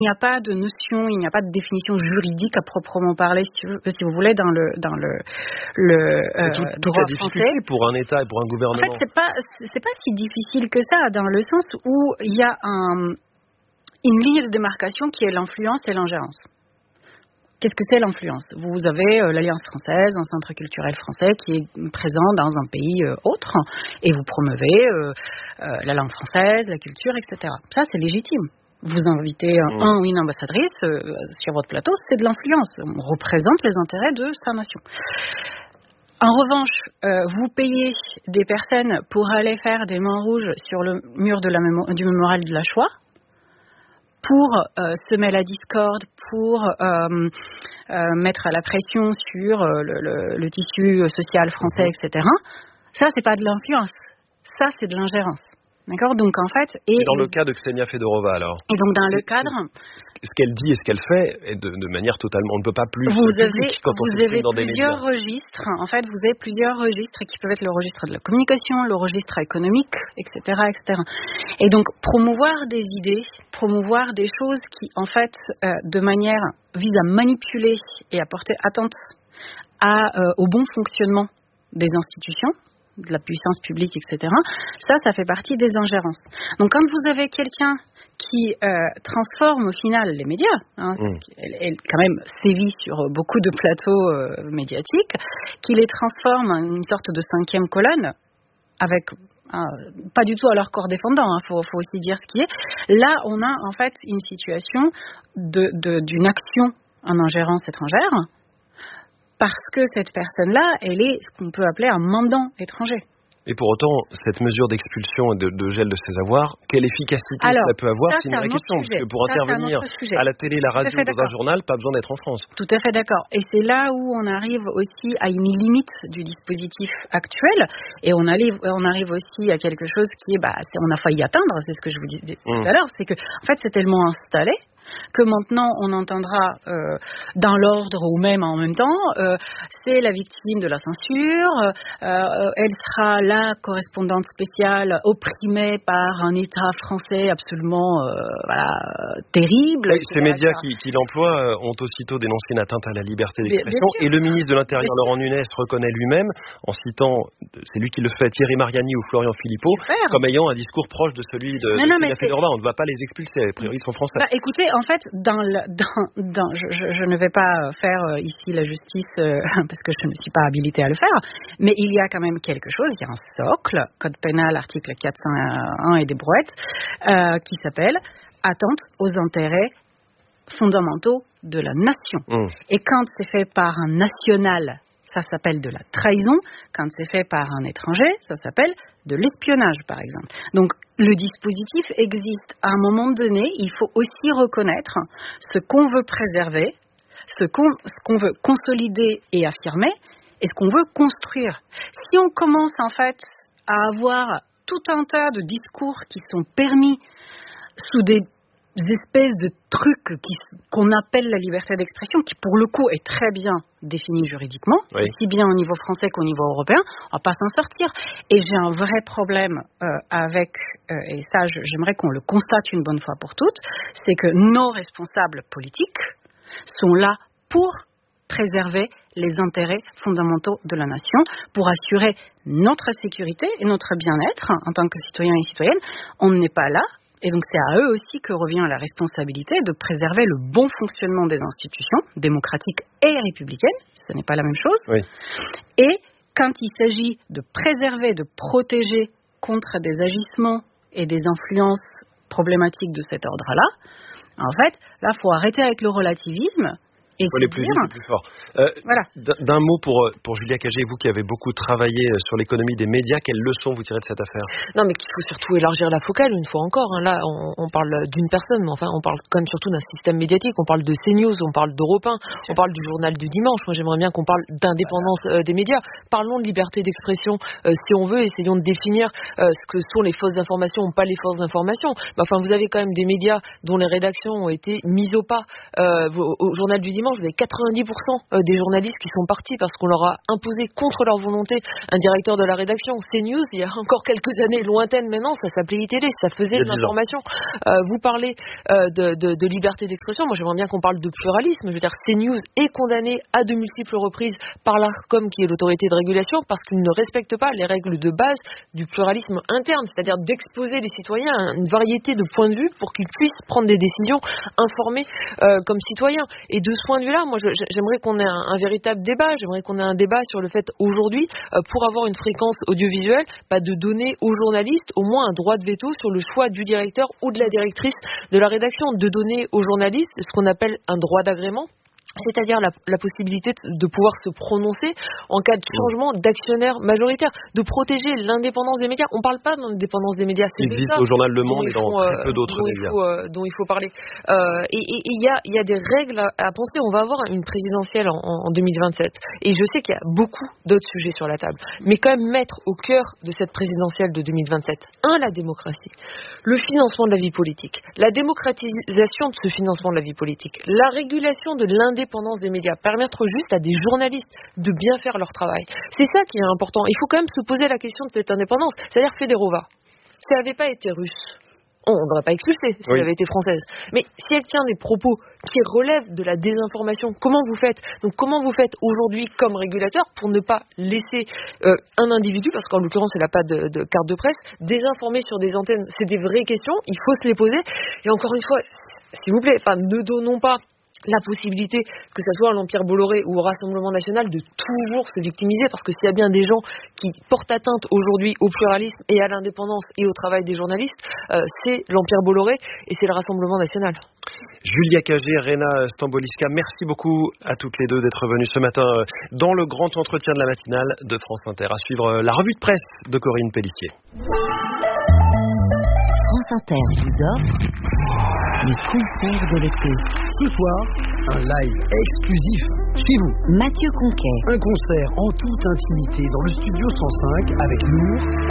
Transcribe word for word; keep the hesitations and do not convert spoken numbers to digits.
Il n'y a pas de notion, il n'y a pas de définition juridique à proprement parler, si, tu veux, si vous voulez, dans le dans le le c'est tout, euh, toute droit la difficulté français. Pour un État et pour un gouvernement. En fait, c'est pas c'est pas si difficile que ça, dans le sens où il y a un, une ligne de démarcation qui est l'influence et l'ingérence. Qu'est-ce que c'est l'influence? Vous avez euh, l'Alliance française, un centre culturel français qui est présent dans un pays euh, autre, et vous promeuvez euh, euh, la langue française, la culture, et cetera. Ça, c'est légitime. Vous invitez un, mmh. un ou une ambassadrice euh, sur votre plateau, c'est de l'influence. On représente les intérêts de sa nation. En revanche, euh, vous payez des personnes pour aller faire des mains rouges sur le mur de la mémo- du mémorial de la Shoah, pour euh, semer la discorde, pour euh, euh, mettre la pression sur euh, le, le, le tissu social français, mmh. et cetera. Ça, c'est pas de l'influence. Ça, c'est de l'ingérence. D'accord? Donc, en fait... Et, et dans le cas de Ksenia Fedorova, alors? Et donc, dans le cadre... Ce qu'elle dit et ce qu'elle fait est de, de manière totalement... On ne peut pas plus... Vous avez, quand on vous avez dans des plusieurs médias. registres. En fait, vous avez plusieurs registres qui peuvent être le registre de la communication, le registre économique, et cetera, et cetera. Et donc, promouvoir des idées, promouvoir des choses qui, en fait, euh, de manière... visent à manipuler et à porter atteinte à, euh, au bon fonctionnement des institutions, de la puissance publique, et cetera. Ça, ça fait partie des ingérences. Donc, quand vous avez quelqu'un qui euh, transforme au final les médias, hein, mmh. parce qu'elle elle, quand même sévit sur beaucoup de plateaux euh, médiatiques, qui les transforme en une sorte de cinquième colonne, avec euh, pas du tout à leur corps défendant, il hein, faut, faut aussi dire ce qui est. Là, on a en fait une situation de, de, d'une action en ingérence étrangère, parce que cette personne-là, elle est ce qu'on peut appeler un mandant étranger. Et pour autant, cette mesure d'expulsion et de, de gel de ses avoirs, quelle efficacité Alors, ça peut avoir? Ça, c'est une vraie question, sujet. parce que pour ça, intervenir à la télé, la radio, dans un journal, pas besoin d'être en France. Tout à fait d'accord. Et c'est là où on arrive aussi à une limite du dispositif actuel, et on arrive, on arrive aussi à quelque chose qui est, bah, c'est, on a failli atteindre, c'est ce que je vous disais mmh. tout à l'heure, c'est que, en fait, c'est tellement installé que maintenant on entendra euh, dans l'ordre ou même en même temps, euh, c'est la victime de la censure, euh, elle sera la correspondante spéciale opprimée par un État français absolument euh, voilà, terrible. Oui, ces médias qui, qui l'emploient euh, ont aussitôt dénoncé une atteinte à la liberté d'expression, et le ministre de l'Intérieur Laurent Nunez reconnaît lui-même, en citant, c'est lui qui le fait, Thierry Mariani ou Florian Philippot, Super. comme ayant un discours proche de celui de, non, de non, Ksenia Fedorova. On ne va pas les expulser, a priori ils sont français. Bah, écoutez, en fait, dans, le, dans, dans je, je, je ne vais pas faire euh, ici la justice euh, parce que je ne suis pas habilitée à le faire, mais il y a quand même quelque chose, il y a un socle, code pénal, article quatre cent un et des brouettes, euh, qui s'appelle atteinte aux intérêts fondamentaux de la nation. Mmh. Et quand c'est fait par un national, ça s'appelle de la trahison. Quand c'est fait par un étranger, ça s'appelle de l'espionnage, par exemple. Donc, le dispositif existe. À un moment donné, il faut aussi reconnaître ce qu'on veut préserver, ce qu'on, ce qu'on veut consolider et affirmer, et ce qu'on veut construire. Si on commence, en fait, à avoir tout un tas de discours qui sont permis sous des espèces de trucs qui, qu'on appelle la liberté d'expression, qui pour le coup est très bien définie juridiquement, oui. aussi bien au niveau français qu'au niveau européen, on va pas s'en sortir. Et j'ai un vrai problème euh, avec, euh, et ça je, j'aimerais qu'on le constate une bonne fois pour toutes, c'est que nos responsables politiques sont là pour préserver les intérêts fondamentaux de la nation, pour assurer notre sécurité et notre bien-être en tant que citoyens et citoyennes. On n'est pas là. Et donc, c'est à eux aussi que revient la responsabilité de préserver le bon fonctionnement des institutions démocratiques et républicaines. Ce n'est pas la même chose. Oui. Et quand il s'agit de préserver, de protéger contre des agissements et des influences problématiques de cet ordre-là, en fait, là, il faut arrêter avec le relativisme. Il faut aller plus vite et plus fort. Euh, voilà. D'un mot pour, pour Julia Cagé, vous qui avez beaucoup travaillé sur l'économie des médias, quelles leçons vous tirez de cette affaire? Non, mais qu'il faut surtout élargir la focale, une fois encore. Hein. Là, on, on parle d'une personne, mais enfin, on parle quand même surtout d'un système médiatique. On parle de CNews, on parle d'Europe un, on parle du journal du dimanche. Moi, j'aimerais bien qu'on parle d'indépendance euh, des médias. Parlons de liberté d'expression, euh, si on veut. Essayons de définir euh, ce que sont les fausses informations ou pas les fausses informations. Mais enfin, vous avez quand même des médias dont les rédactions ont été mises au pas. Euh, au, au journal du dimanche, dimanche, vous avez quatre-vingt-dix pour cent des journalistes qui sont partis parce qu'on leur a imposé contre leur volonté un directeur de la rédaction. CNews, il y a encore quelques années lointaines maintenant, ça s'appelait I T L, ça faisait de l'information. Euh, vous parlez euh, de, de, de liberté d'expression, moi j'aimerais bien qu'on parle de pluralisme. Je veux dire, CNews est condamné à de multiples reprises par l'ARCOM, qui est l'autorité de régulation, parce qu'il ne respecte pas les règles de base du pluralisme interne, c'est-à-dire d'exposer les citoyens à une variété de points de vue pour qu'ils puissent prendre des décisions informées euh, comme citoyens. Et de ce point de vue-là, moi je, j'aimerais qu'on ait un, un véritable débat, j'aimerais qu'on ait un débat sur le fait aujourd'hui, euh, pour avoir une fréquence audiovisuelle, bah, de donner aux journalistes au moins un droit de veto sur le choix du directeur ou de la directrice de la rédaction, de donner aux journalistes ce qu'on appelle un droit d'agrément, c'est-à-dire la, la possibilité de pouvoir se prononcer en cas de changement d'actionnaire majoritaire, de protéger l'indépendance des médias. On ne parle pas d'indépendance des médias, c'est il existe au journal Le Monde et dans faut, très peu d'autres dont médias. Il faut, euh, dont il faut parler. Euh, et il y a, y a des règles à, à penser. On va avoir une présidentielle en, en deux mille vingt-sept. Et je sais qu'il y a beaucoup d'autres sujets sur la table. Mais quand même mettre au cœur de cette présidentielle de deux mille vingt-sept, un, la démocratie, le financement de la vie politique, la démocratisation de ce financement de la vie politique, la régulation de l'indépendance des médias, permettre juste à des journalistes de bien faire leur travail. C'est ça qui est important. Il faut quand même se poser la question de cette indépendance. C'est-à-dire Federova, si elle n'avait pas été russe, on n'aurait pas expulsé si oui. elle avait été française. Mais si elle tient des propos qui relèvent de la désinformation, comment vous faites ? Donc comment vous faites aujourd'hui comme régulateur pour ne pas laisser euh, un individu, parce qu'en l'occurrence elle n'a pas de, de carte de presse, désinformer sur des antennes ? C'est des vraies questions, il faut se les poser. Et encore une fois, s'il vous plaît, enfin, ne donnons pas la possibilité, que ce soit à l'Empire Bolloré ou au Rassemblement National, de toujours se victimiser, parce que s'il y a bien des gens qui portent atteinte aujourd'hui au pluralisme et à l'indépendance et au travail des journalistes, euh, c'est l'Empire Bolloré et c'est le Rassemblement National. Julia Cagé, Rena Stamboliska, merci beaucoup à toutes les deux d'être venues ce matin dans le grand entretien de la matinale de France Inter. À suivre la revue de presse de Corinne Pellissier. France Inter vous offre les concerts de l'été. Ce soir, un live exclusif chez vous. Mathieu Conquet. Un concert en toute intimité dans le studio cent cinq avec Nour.